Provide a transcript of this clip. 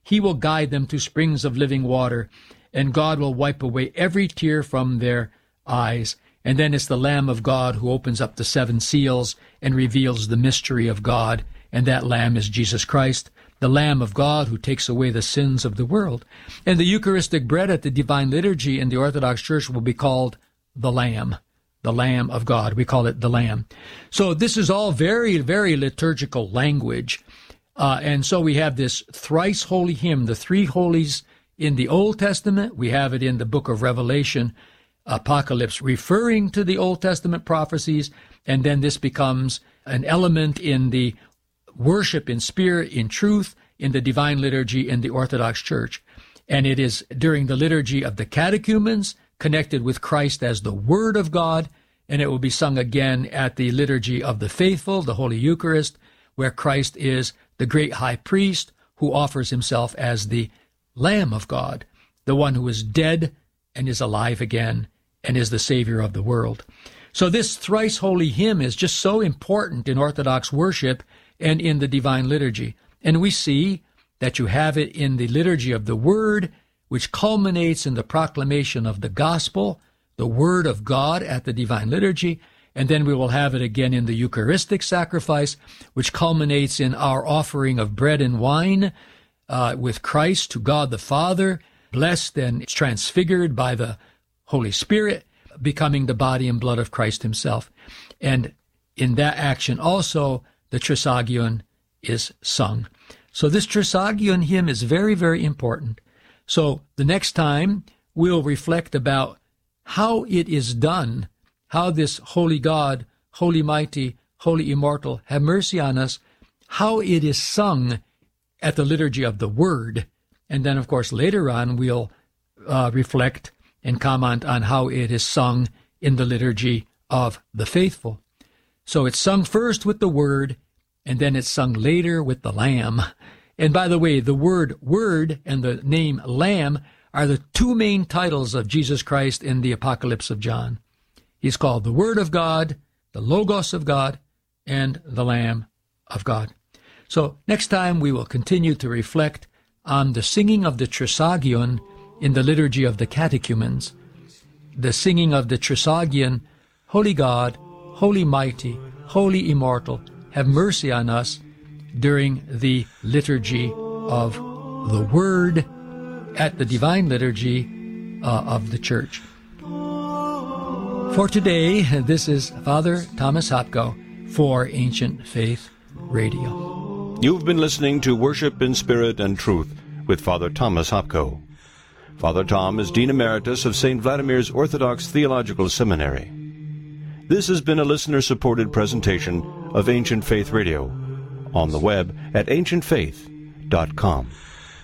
He will guide them to springs of living water, and God will wipe away every tear from their eyes. And then it's the Lamb of God who opens up the 7 seals and reveals the mystery of God, and that Lamb is Jesus Christ, the Lamb of God who takes away the sins of the world. And the Eucharistic bread at the Divine Liturgy in the Orthodox Church will be called the Lamb of God. We call it the Lamb. So this is all very, very liturgical language. And so we have this thrice holy hymn, the 3 holies in the Old Testament. We have it in the book of Revelation, Apocalypse, referring to the Old Testament prophecies. And then this becomes an element in the worship in spirit, in truth, in the Divine Liturgy in the Orthodox Church. And it is during the liturgy of the catechumens, connected with Christ as the Word of God, and it will be sung again at the liturgy of the faithful, the Holy Eucharist, where Christ is the great high priest who offers himself as the Lamb of God, the one who is dead and is alive again and is the Savior of the world. So this thrice holy hymn is just so important in Orthodox worship and in the Divine Liturgy. And we see that you have it in the liturgy of the Word, which culminates in the proclamation of the gospel, the Word of God at the Divine Liturgy, and then we will have it again in the Eucharistic sacrifice, which culminates in our offering of bread and wine with Christ to God the Father, blessed and transfigured by the Holy Spirit, becoming the body and blood of Christ himself. And in that action also, the Trisagion is sung. So this Trisagion hymn is very, very important. So the next time we'll reflect about how it is done, how this holy God, holy mighty, holy immortal, have mercy on us, how it is sung at the liturgy of the Word. And then, of course, later on we'll reflect and comment on how it is sung in the liturgy of the faithful. So it's sung first with the Word, and then it's sung later with the Lamb. And by the way, the word Word and the name Lamb are the 2 main titles of Jesus Christ in the Apocalypse of John. He's called the Word of God, the Logos of God, and the Lamb of God. So next time we will continue to reflect on the singing of the Trisagion in the liturgy of the catechumens, the singing of the Trisagion, Holy God, Holy Mighty, Holy Immortal, have mercy on us, during the liturgy of the Word at the Divine Liturgy of the Church. For today, this is Father Thomas Hopko for Ancient Faith Radio. You've been listening to Worship in Spirit and Truth with Father Thomas Hopko. Father Tom is Dean Emeritus of St. Vladimir's Orthodox Theological Seminary. This has been a listener-supported presentation of Ancient Faith Radio, on the web at ancientfaith.com.